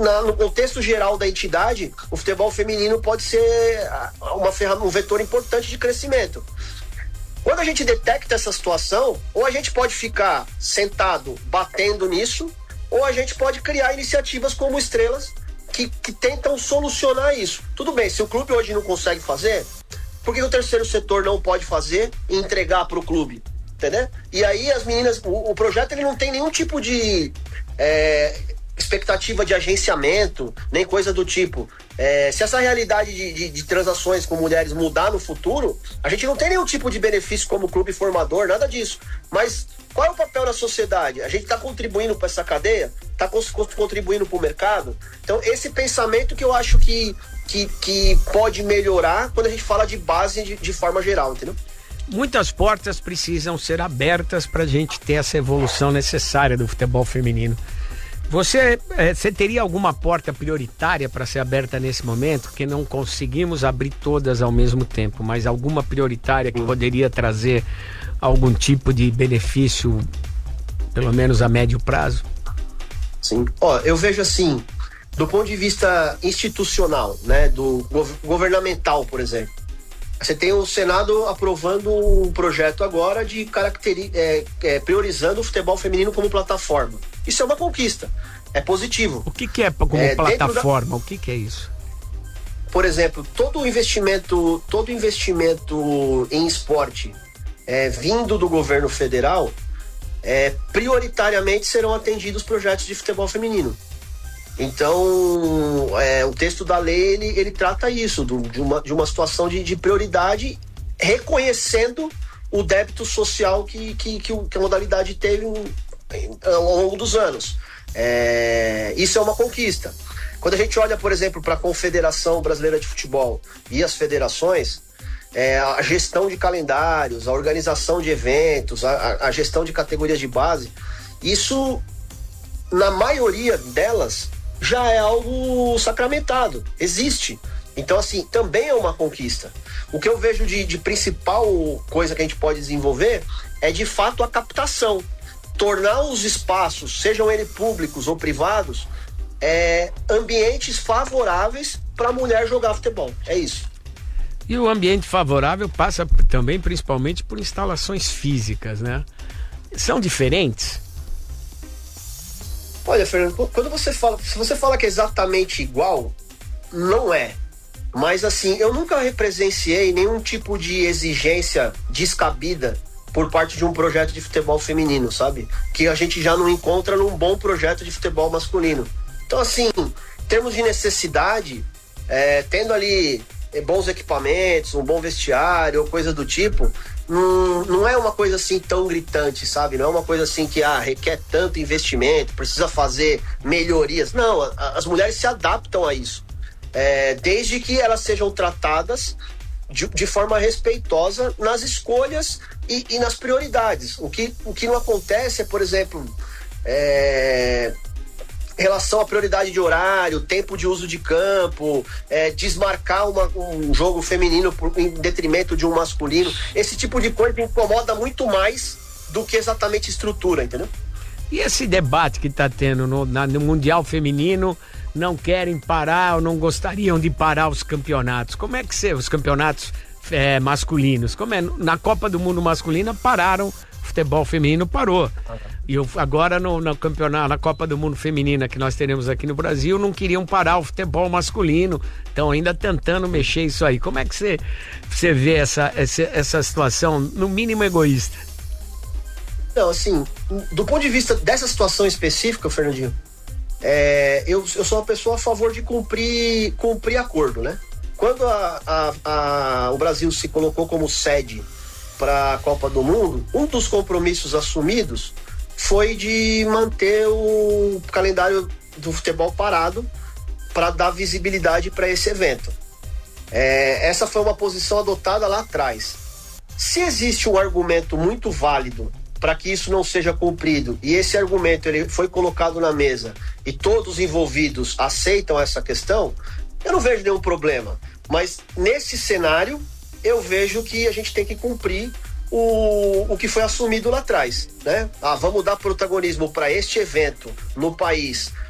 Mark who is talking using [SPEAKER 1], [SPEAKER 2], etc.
[SPEAKER 1] no contexto geral da entidade, o futebol feminino pode ser um vetor importante de crescimento. Quando a gente detecta essa situação, ou a gente pode ficar sentado batendo nisso, ou a gente pode criar iniciativas como Estrelas que tentam solucionar isso. Tudo bem, se o clube hoje não consegue fazer, por que o terceiro setor não pode fazer e entregar para o clube? Entendeu? E aí as meninas, o projeto ele não tem nenhum tipo de expectativa de agenciamento, nem coisa do tipo. Se essa realidade de transações com mulheres mudar no futuro, a gente não tem nenhum tipo de benefício como clube formador, nada disso. Mas qual é o papel da sociedade? A gente está contribuindo para essa cadeia? Está contribuindo para o mercado? Então, esse pensamento que eu acho que pode melhorar quando a gente fala de base de forma geral, entendeu?
[SPEAKER 2] Muitas portas precisam ser abertas para a gente ter essa evolução necessária do futebol feminino. Você teria alguma porta prioritária para ser aberta nesse momento? Que não conseguimos abrir todas ao mesmo tempo, mas alguma prioritária que poderia trazer algum tipo de benefício, pelo menos a médio prazo?
[SPEAKER 1] Sim. Eu vejo assim, do ponto de vista institucional, né, do governamental, por exemplo. Você tem o Senado aprovando um projeto agora de priorizando o futebol feminino como plataforma. Isso é uma conquista, é positivo.
[SPEAKER 2] O que é como plataforma? O que é isso?
[SPEAKER 1] Por exemplo, todo investimento em esporte vindo do governo federal, prioritariamente serão atendidos projetos de futebol feminino. Então, o texto da lei, ele trata isso, de uma situação de prioridade, reconhecendo o débito social que a modalidade teve ao longo dos anos. Isso é uma conquista. Quando a gente olha, por exemplo, para a Confederação Brasileira de Futebol e as federações, a gestão de calendários, a organização de eventos, a gestão de categorias de base, isso, na maioria delas, já é algo sacramentado, existe. Então, assim, também é uma conquista. O que eu vejo de principal coisa que a gente pode desenvolver é, de fato, a captação. Tornar os espaços, sejam eles públicos ou privados, ambientes favoráveis para a mulher jogar futebol. É isso.
[SPEAKER 2] E o ambiente favorável passa também, principalmente, por instalações físicas, né? São diferentes?
[SPEAKER 1] Olha, Fernando, se você fala que é exatamente igual, não é. Mas, assim, eu nunca presenciei nenhum tipo de exigência descabida por parte de um projeto de futebol feminino, sabe? Que a gente já não encontra num bom projeto de futebol masculino. Então, assim, em termos de necessidade, tendo ali bons equipamentos, um bom vestiário, coisa do tipo, não é uma coisa assim tão gritante, sabe? Não é uma coisa assim que requer tanto investimento, precisa fazer melhorias. Não, as mulheres se adaptam a isso, desde que elas sejam tratadas de forma respeitosa nas escolhas e nas prioridades. O que não acontece é, por exemplo, relação à prioridade de horário, tempo de uso de campo, desmarcar um jogo feminino em detrimento de um masculino. Esse tipo de coisa incomoda muito mais do que exatamente estrutura, entendeu?
[SPEAKER 2] E esse debate que está tendo no Mundial Feminino, não querem parar ou não gostariam de parar os campeonatos. Como é que os campeonatos masculinos? Como na Copa do Mundo masculina pararam, o futebol feminino parou. E agora no campeonato, na Copa do Mundo Feminina que nós teremos aqui no Brasil, não queriam parar o futebol masculino. Estão ainda tentando mexer isso aí. Como é que você vê essa situação, no mínimo egoísta?
[SPEAKER 1] Não, assim, do ponto de vista dessa situação específica, Fernandinho, eu sou uma pessoa a favor de cumprir acordo, né? Quando o Brasil se colocou como sede para a Copa do Mundo, um dos compromissos assumidos foi de manter o calendário do futebol parado para dar visibilidade para esse evento. Essa foi uma posição adotada lá atrás. Se existe um argumento muito válido para que isso não seja cumprido, e esse argumento ele foi colocado na mesa e todos os envolvidos aceitam essa questão, eu não vejo nenhum problema. Mas nesse cenário, eu vejo que a gente tem que cumprir o que foi assumido lá atrás, né? Vamos dar protagonismo para este evento no país